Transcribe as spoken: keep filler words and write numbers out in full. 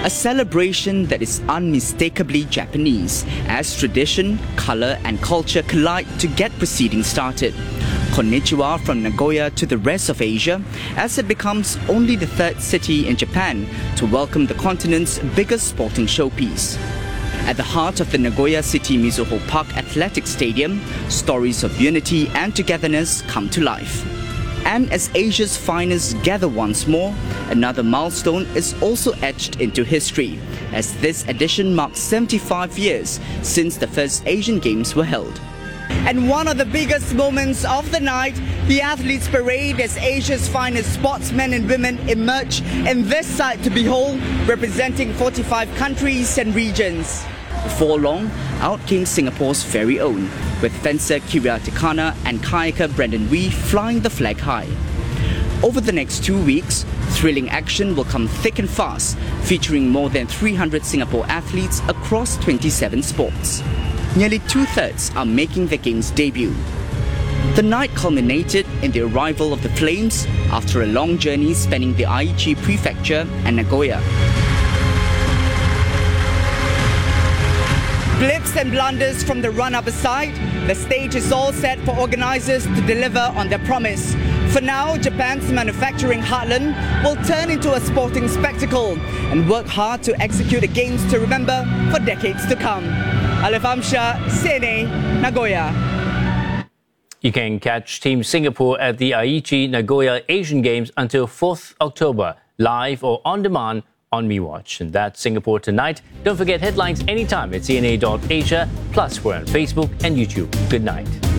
A celebration that is unmistakably Japanese, as tradition, color and culture collide to get proceedings started. Konnichiwa from Nagoya to the rest of Asia, as it becomes only the third city in Japan to welcome the continent's biggest sporting showpiece. At the heart of the Nagoya City Mizuho Park Athletic Stadium, stories of unity and togetherness come to life. And as Asia's finest gather once more, another milestone is also etched into history, as this edition marks seventy-five years since the first Asian Games were held. And one of the biggest moments of the night, the athletes parade as Asia's finest sportsmen and women emerge in this sight to behold, representing forty-five countries and regions. Before long, out came Singapore's very own, with fencer Kiria Tikana and kayaker Brendan Wee flying the flag high. Over the next two weeks, thrilling action will come thick and fast, featuring more than three hundred Singapore athletes across twenty-seven sports. Nearly two-thirds are making the Games debut. The night culminated in the arrival of the Flames after a long journey spanning the Aichi Prefecture and Nagoya. Blips and blunders from the run-up aside, the stage is all set for organisers to deliver on their promise. For now, Japan's manufacturing heartland will turn into a sporting spectacle and work hard to execute the Games to remember for decades to come. Alif Amsha, C N A, Nagoya. You can catch Team Singapore at the Aichi Nagoya Asian Games until fourth October, live or on demand on MeWatch. And that's Singapore Tonight. Don't forget headlines anytime at C N A dot Asia. Plus, we're on Facebook and YouTube. Good night.